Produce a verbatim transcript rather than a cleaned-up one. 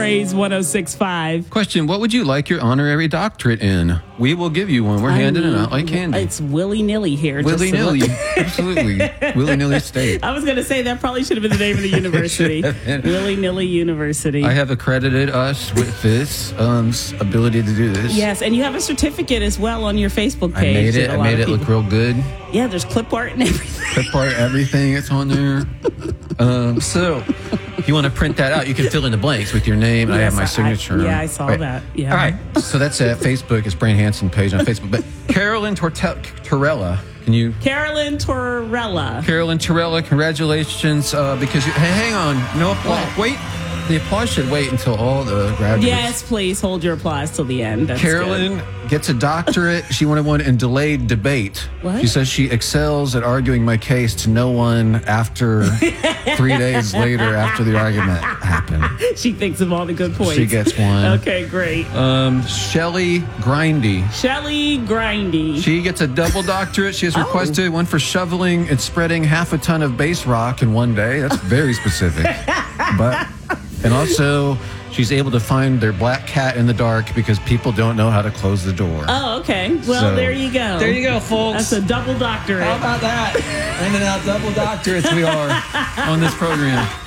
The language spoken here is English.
Praise one oh six point five. Question, what would you like your honorary doctorate in? We will give you one. We're I handing mean, it out like candy. It's willy-nilly here. just so- Willy-nilly. Absolutely. Willy-nilly State. I was going to say that probably should have been the name of the university. Willy-nilly University. I have accredited us with this um, s- ability to do this. Yes, and you have a certificate as well on your Facebook I page. made it. that a I lot made of it look people- real good. Yeah, there's clip art and everything. Clip art, everything. It's on there. Um, so, if you want to print that out, you can fill in the blanks with your name. And I have Yes, my I- signature. yeah, I saw Right. that. Yeah. All right. So that's at Facebook. It's Brian Hansen page on Facebook. But Carolyn Torte- Torella, can you? Carolyn Torella. Carolyn Torella, congratulations. Uh, because you, hey, hang on. No applause. What? Wait. The applause should wait until all the graduates. Yes, please hold your applause till the end. That's Carolyn gets a doctorate. She wanted one in delayed debate. What? She says she excels at arguing my case to no one after three days later after the argument happened. good. She thinks of all the good points. She gets one. Okay, great. Um, Shelly Grindy. Shelly Grindy. She gets a double doctorate. She has requested one for shoveling and spreading half a ton of base rock in one day. That's very specific. But and also, she's able to find their black cat in the dark because people don't know how to close the door. Oh, okay. Well, So, there you go. There you go, folks. That's a double doctorate. How about that? Handing out double doctorates we are on this program.